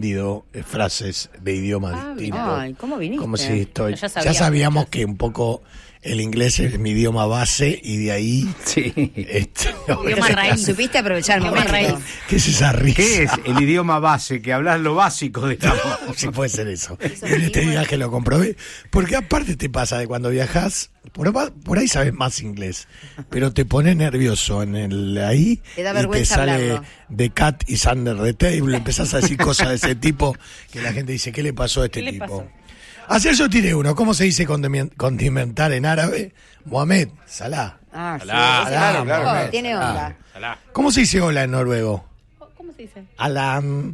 aprendido frases de idioma distinto. Ay, ¿cómo viniste? Como si estoy. Ya Ya sabíamos que un poco el inglés es mi idioma base y de ahí. Sí. Idioma raíz. Supiste aprovechar el momento. ¿Qué es esa risa? ¿Qué es el idioma base? Que hablas lo básico, digamos. Sí, puede ser eso. En este viaje lo comprobé. Porque aparte te pasa de cuando viajas, por ahí sabes más inglés, pero te pone nervioso en el ahí. Te da y vergüenza te sale hablarlo. The Cat is under the table. Empezás a decir cosas de ese tipo que la gente dice, ¿qué le pasó a este ¿Qué le tipo? pasó? Ayer yo tiré uno. ¿Cómo se dice condimentar en árabe? Mohamed Salah. Ah, sí. Salah, claro. Mohamed. Tiene onda. ¿Cómo se dice hola en noruego? ¿Cómo se dice? Alam.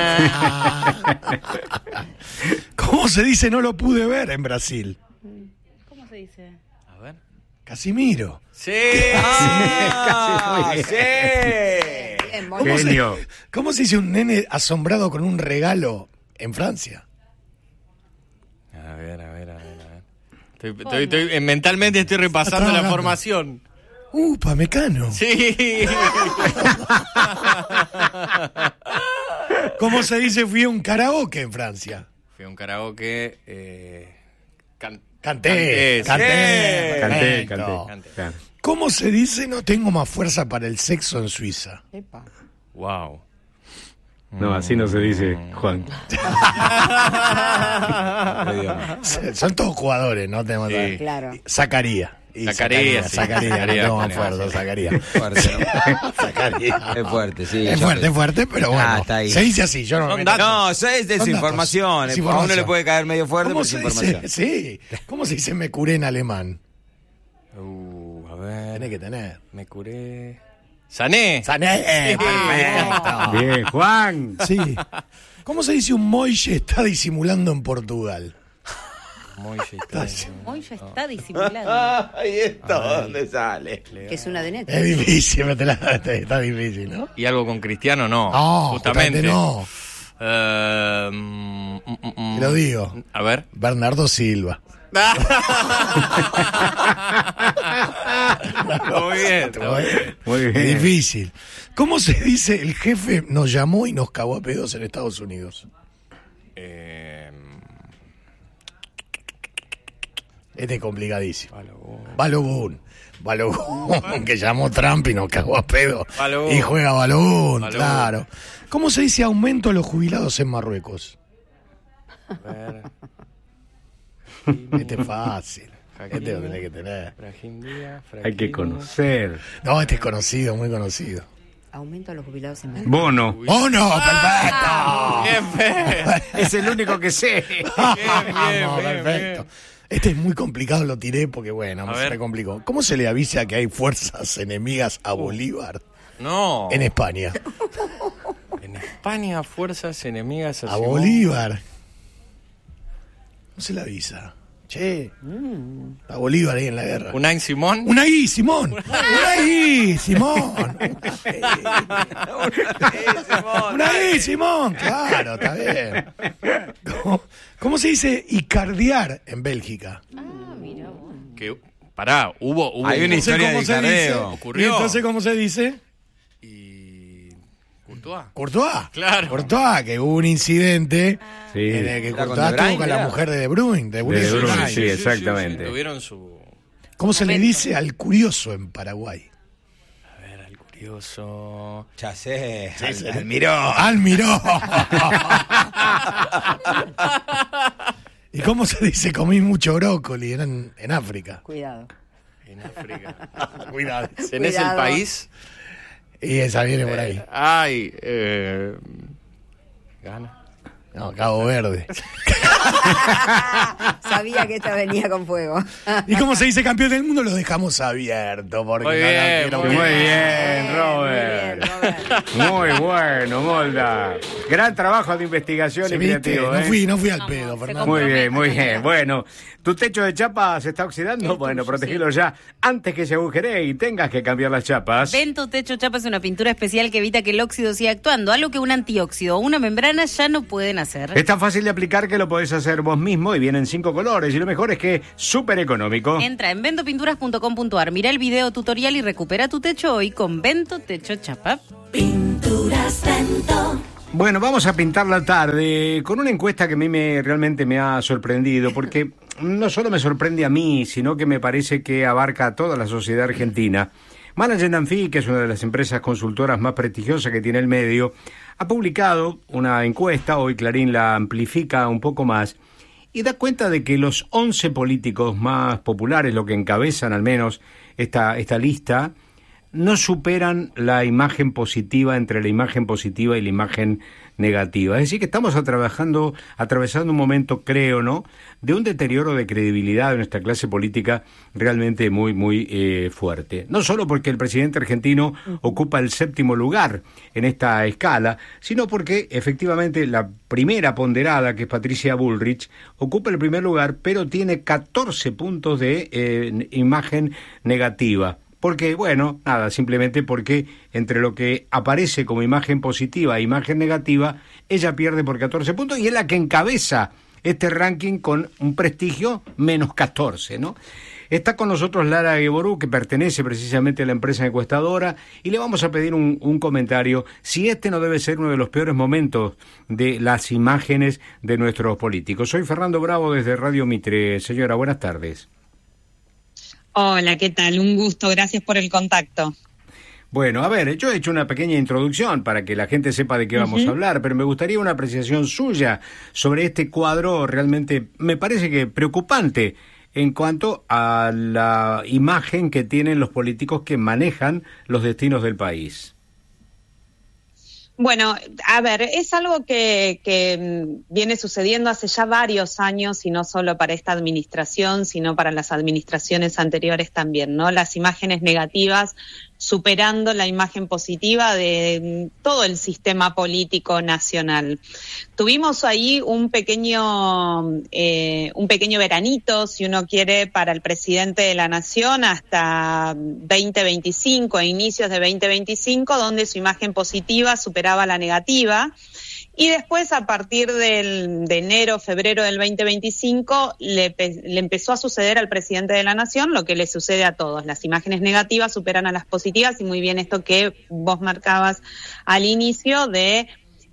¿Cómo se dice no lo pude ver en Brasil? ¿Cómo se dice? A ver. Casimiro. Sí. Casi, Sí. Bien, muy ¿Cómo bien. Genio. ¿Cómo se dice un nene asombrado con un regalo en Francia? A ver. Mentalmente estoy repasando la formación. Pamecano. Sí. ¿Cómo se dice fui a un karaoke en Francia? Fui a un karaoke. Canté. Sí. Perfecto. Canté. ¿Cómo se dice no tengo más fuerza para el sexo en Suiza? Epa. Wow. No, así no se dice, Juan. Son todos jugadores, ¿no? Tenemos Sí. Claro. Zacarías. Zacarías, sí. Zacarías, no tengo más Zacarías, fuerza, sí. Zacarías. Fuerte, ¿no? Zacarías. Es fuerte, sí. Es fuerte, pero bueno. está ahí. Se dice así, yo no me Son meto. datos. No, eso es Son desinformación. datos. A uno Desinformación. le puede caer medio fuerte, ¿Cómo pero es se información. dice? Sí. ¿Cómo se dice me curé en alemán? A ver. Tenés que tener. Me curé. Sané. Sané. Perfecto. Bien, Juan. Sí. ¿Cómo se dice un moille está disimulando en Portugal? Moille. Hoy ya está disimulado. Ay, ¿esto dónde sale? Que es una de net. Es difícil, está difícil, ¿no? ¿Y algo con Cristiano? No. No, justamente. no. Te Te lo digo. A ver. Bernardo Silva. Muy bien. Muy bien. Es difícil. ¿Cómo se dice el jefe nos llamó y nos cagó a pedos en Estados Unidos? Este es complicadísimo. Balogun, que llamó Trump y nos cagó a pedo. Balogun. Y juega Balogun, Balogun. claro. ¿Cómo se dice aumento a los jubilados en Marruecos? A ver. Este es fácil. Este lo tenés que tener. Brahim Díaz, Hay que conocer. No, este es conocido, muy conocido. Aumento a los jubilados en Madrid. Bono. ¡Oh, no! ¡Perfecto! Bien, Fer. Es el único que sé. Vamos, bien, perfecto. Este es muy complicado, lo tiré porque, bueno, A se ver. me complicó. ¿Cómo se le avisa que hay fuerzas enemigas a Bolívar No. en España? En España, fuerzas enemigas A Bolívar. ¿Cómo se le avisa? Che, a Bolívar ahí en la guerra. Unai Simón. Unai Simón. Unai Simón. Unai Simón. Claro, está bien. ¿Cómo se dice icardiar en Bélgica? Mira vos. Que, pará, hubo Hay una historia de ¿Cómo se dice? Icardeo. Ocurrió. ¿Y entonces cómo se dice? Y Courtois. Courtois. Claro. Courtois, que hubo un incidente Sí. en el que ¿Era con Courtois De Bruyne, estuvo con la era? mujer de De Bruyne. De Bruyne, Sí. sí, exactamente. Tuvieron su. ¿Cómo se le dice al curioso en Paraguay? A ver, al curioso. Ya sé. Sí. Almiró. Almiró. ¿Y cómo se dice comí mucho brócoli en África? Cuidado. En África. Cuidado. ¿Tenés el Cuidado. país? Y esa viene por ahí. Ay, Gana. No, Cabo Verde. Sabía que esta venía con fuego. ¿Y cómo se dice campeón del mundo? Lo dejamos abierto. Porque Muy no bien, quiero muy que- Muy bien, Bien, Robert. muy bien, Robert. Muy bueno, Molda. Gran trabajo de investigación ¿Se y viste? creativo. No fui al pedo, Fernando. Muy bien, muy bien. Bueno, ¿tu techo de chapa se está oxidando? Bueno, protegilo ya antes que se agujeree y tengas que cambiar las chapas. Vento Techo Chapa es una pintura especial que evita que el óxido siga actuando, algo que un antióxido o una membrana ya no pueden hacer. Es tan fácil de aplicar que lo podés hacer vos mismo y vienen 5 colores. Y lo mejor es que es súper económico. Entra en ventopinturas.com.ar, mira el video tutorial y recupera tu techo hoy con Vento Techo Chapa. Pinturas Vento. Bueno, vamos a pintar la tarde con una encuesta que a mí realmente me ha sorprendido, porque no solo me sorprende a mí, sino que me parece que abarca a toda la sociedad argentina. Management & Fee, que es una de las empresas consultoras más prestigiosas que tiene el medio, ha publicado una encuesta, hoy Clarín la amplifica un poco más, y da cuenta de que los 11 políticos más populares, lo que encabezan al menos esta lista, no superan la imagen positiva entre la imagen positiva y la imagen negativa. Es decir, que estamos atravesando un momento, creo, ¿no?, de un deterioro de credibilidad de nuestra clase política realmente muy, muy fuerte. No solo porque el presidente argentino ocupa el 7º lugar en esta escala, sino porque efectivamente la primera ponderada, que es Patricia Bullrich, ocupa el primer lugar, pero tiene 14 puntos de imagen negativa. Porque, bueno, nada, simplemente porque entre lo que aparece como imagen positiva e imagen negativa, ella pierde por 14 puntos y es la que encabeza este ranking con un prestigio menos 14, ¿no? Está con nosotros Lara Guevorú, que pertenece precisamente a la empresa encuestadora, y le vamos a pedir un comentario si este no debe ser uno de los peores momentos de las imágenes de nuestros políticos. Soy Fernando Bravo desde Radio Mitre. Señora, buenas tardes. Hola, ¿qué tal? Un gusto, gracias por el contacto. Bueno, a ver, yo he hecho una pequeña introducción para que la gente sepa de qué vamos a hablar, pero me gustaría una apreciación suya sobre este cuadro realmente, me parece que preocupante en cuanto a la imagen que tienen los políticos que manejan los destinos del país. Bueno, a ver, es algo que viene sucediendo hace ya varios años y no solo para esta administración, sino para las administraciones anteriores también, ¿no? Las imágenes negativas superando la imagen positiva de todo el sistema político nacional. Tuvimos ahí un pequeño veranito, si uno quiere, para el presidente de la Nación hasta 2025, a inicios de 2025, donde su imagen positiva superaba la negativa. Y después, a partir de enero, febrero del 2025, le empezó a suceder al presidente de la Nación lo que le sucede a todos. Las imágenes negativas superan a las positivas, y muy bien esto que vos marcabas al inicio de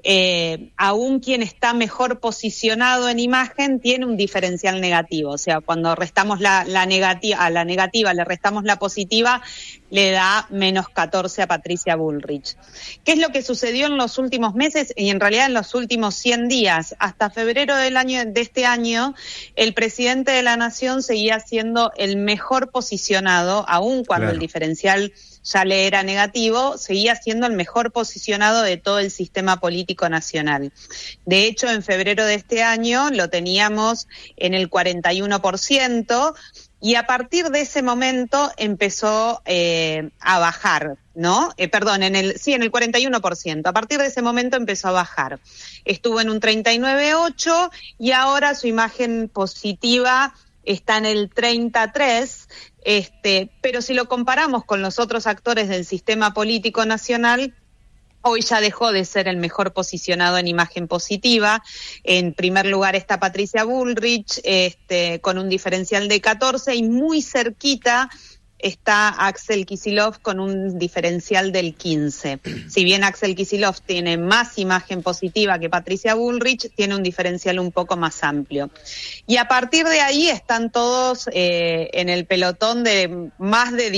aún quien está mejor posicionado en imagen tiene un diferencial negativo. O sea, cuando restamos la negativa, a la negativa le restamos la positiva, le da menos 14 a Patricia Bullrich. ¿Qué es lo que sucedió en los últimos meses y en realidad en los últimos 100 días? Hasta febrero de este año, el presidente de la Nación seguía siendo el mejor posicionado, aun cuando el diferencial ya le era negativo, seguía siendo el mejor posicionado de todo el sistema político nacional. De hecho, en febrero de este año lo teníamos en el 41%, y a partir de ese momento empezó a bajar, ¿no? En el 41%. A partir de ese momento empezó a bajar. Estuvo en un 39,8 y ahora su imagen positiva está en el 33, pero si lo comparamos con los otros actores del sistema político nacional, hoy ya dejó de ser el mejor posicionado en imagen positiva. En primer lugar está Patricia Bullrich, con un diferencial de 14, y muy cerquita está Axel Kicillof con un diferencial del 15. Si bien Axel Kicillof tiene más imagen positiva que Patricia Bullrich, tiene un diferencial un poco más amplio. Y a partir de ahí están todos en el pelotón de más de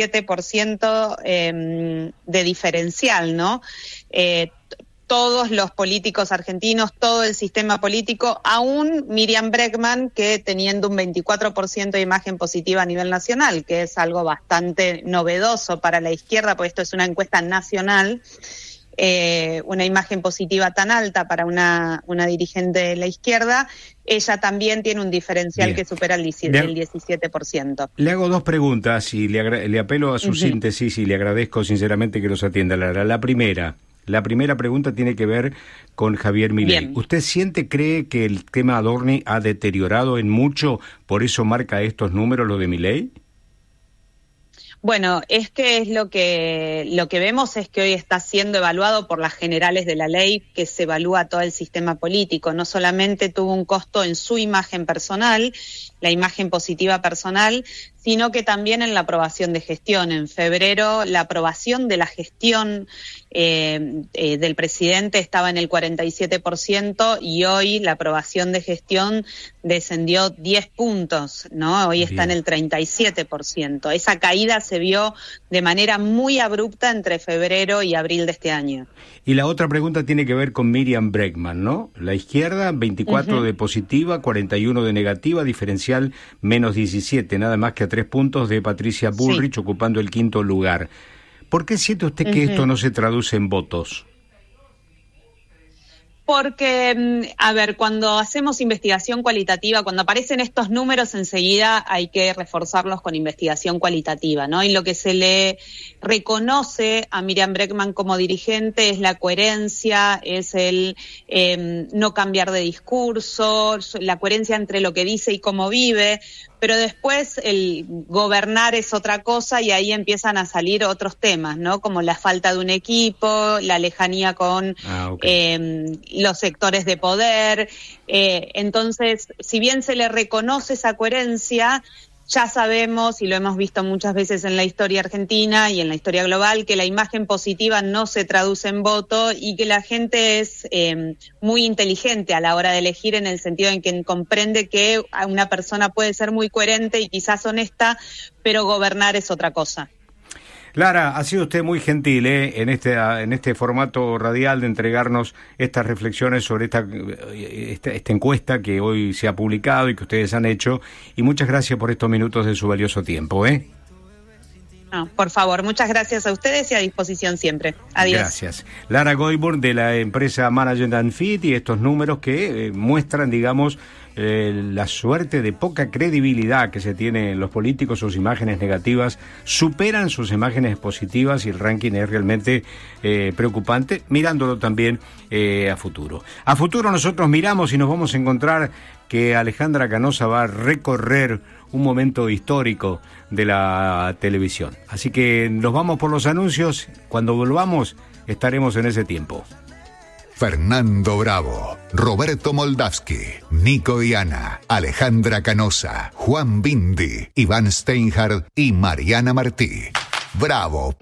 17% de diferencial, ¿no? Todos los políticos argentinos, todo el sistema político, aún Miriam Bregman, que teniendo un 24% de imagen positiva a nivel nacional, que es algo bastante novedoso para la izquierda, porque esto es una encuesta nacional, una imagen positiva tan alta para una dirigente de la izquierda, ella también tiene un diferencial que supera el 17%. Le hago dos preguntas y le apelo a su síntesis y le agradezco sinceramente que los atienda, Lara. La primera pregunta tiene que ver con Javier Milei. Bien. ¿Usted cree que el tema Adorni ha deteriorado en mucho, por eso marca estos números lo de Milei? Bueno, es lo que vemos es que hoy está siendo evaluado por las generales de la ley, que se evalúa todo el sistema político. No solamente tuvo un costo en su imagen personal, la imagen positiva personal, sino que también en la aprobación de gestión. En febrero, la aprobación de la gestión del presidente estaba en el 47% y hoy la aprobación de gestión descendió 10 puntos, ¿no? Hoy está en el 37%. Esa caída se vio de manera muy abrupta entre febrero y abril de este año. Y la otra pregunta tiene que ver con Miriam Bregman, ¿no? La izquierda, 24 de positiva, 41 de negativa, diferencial menos 17, nada más que a 3 puntos de Patricia Bullrich, ocupando el 5º lugar. ¿Por qué siente usted que esto no se traduce en votos? Porque, a ver, cuando hacemos investigación cualitativa, cuando aparecen estos números, enseguida hay que reforzarlos con investigación cualitativa, ¿no? Y lo que se le reconoce a Miriam Bregman como dirigente es la coherencia, es el no cambiar de discurso, la coherencia entre lo que dice y cómo vive. Pero después el gobernar es otra cosa y ahí empiezan a salir otros temas, ¿no? Como la falta de un equipo, la lejanía con los sectores de poder. Entonces, si bien se le reconoce esa coherencia, ya sabemos, y lo hemos visto muchas veces en la historia argentina y en la historia global, que la imagen positiva no se traduce en voto y que la gente es muy inteligente a la hora de elegir, en el sentido en que comprende que una persona puede ser muy coherente y quizás honesta, pero gobernar es otra cosa. Lara, ha sido usted muy gentil en este formato radial de entregarnos estas reflexiones sobre esta encuesta que hoy se ha publicado y que ustedes han hecho, y muchas gracias por estos minutos de su valioso tiempo. No, por favor, muchas gracias a ustedes y a disposición siempre. Adiós. Gracias. Lara Goiburn, de la empresa Management & Fit, y estos números que muestran, digamos, la suerte de poca credibilidad que se tiene en los políticos. Sus imágenes negativas superan sus imágenes positivas y el ranking es realmente preocupante, mirándolo también a futuro. A futuro nosotros miramos y nos vamos a encontrar que Alejandra Canosa va a recorrer un momento histórico de la televisión. Así que nos vamos por los anuncios. Cuando volvamos estaremos en ese tiempo. Fernando Bravo, Roberto Moldavsky, Nico Viana, Alejandra Canosa, Juan Bindi, Iván Steinhardt y Mariana Martí. Bravo.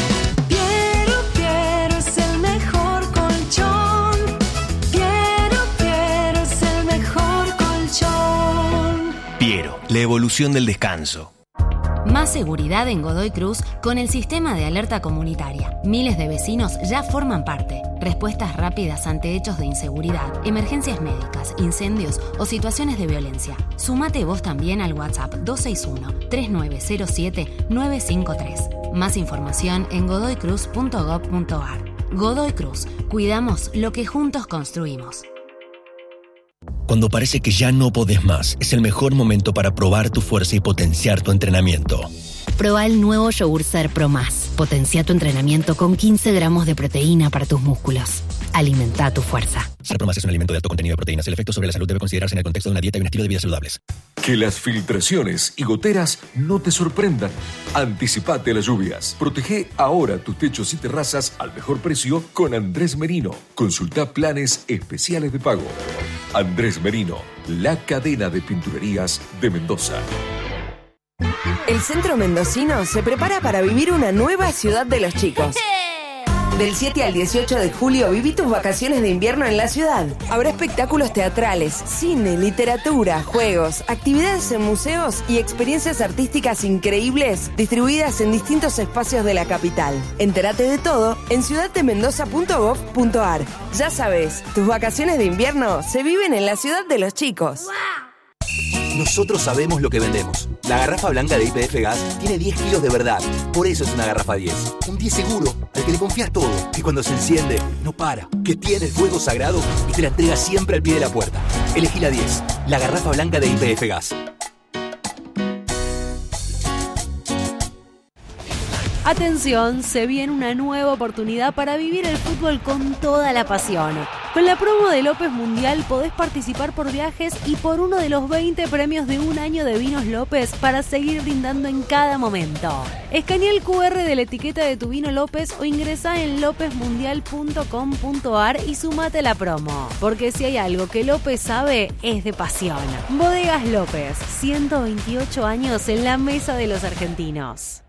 Piero es el mejor colchón. Piero es el mejor colchón. Piero, la evolución del descanso. Más seguridad en Godoy Cruz con el sistema de alerta comunitaria. Miles de vecinos ya forman parte. Respuestas rápidas ante hechos de inseguridad, emergencias médicas, incendios o situaciones de violencia. Sumate vos también al WhatsApp 261-3907-953. Más información en godoycruz.gov.ar. Godoy Cruz. Cuidamos lo que juntos construimos. Cuando parece que ya no podés más, es el mejor momento para probar tu fuerza y potenciar tu entrenamiento. Proba el nuevo Yogur Ser Pro Más. Potencia tu entrenamiento con 15 gramos de proteína para tus músculos. Alimenta tu fuerza. Ser Pro Más es un alimento de alto contenido de proteínas. El efecto sobre la salud debe considerarse en el contexto de una dieta y un estilo de vida saludables. Que las filtraciones y goteras no te sorprendan. Anticipate a las lluvias. Protege ahora tus techos y terrazas al mejor precio con Andrés Merino. Consulta planes especiales de pago. Andrés Merino, la cadena de pinturerías de Mendoza. El centro mendocino se prepara para vivir una nueva ciudad de los chicos. Del 7 al 18 de julio viví tus vacaciones de invierno en la ciudad. Habrá espectáculos teatrales, cine, literatura, juegos, actividades en museos y experiencias artísticas increíbles distribuidas en distintos espacios de la capital. Entérate de todo en ciudaddemendoza.gov.ar. Ya sabes, tus vacaciones de invierno se viven en la ciudad de los chicos. Nosotros sabemos lo que vendemos. La garrafa blanca de YPF Gas tiene 10 kilos de verdad. Por eso es una garrafa 10. Un 10 seguro, al que le confías todo. Que cuando se enciende, no para. Que tiene el fuego sagrado y te la entrega siempre al pie de la puerta. Elegí la 10. La garrafa blanca de YPF Gas. Atención, se viene una nueva oportunidad para vivir el fútbol con toda la pasión. Con la promo de López Mundial podés participar por viajes y por uno de los 20 premios de un año de Vinos López para seguir brindando en cada momento. Escanea el QR de la etiqueta de tu vino López o ingresá en lopezmundial.com.ar y sumate a la promo. Porque si hay algo que López sabe, es de pasión. Bodegas López, 128 años en la mesa de los argentinos.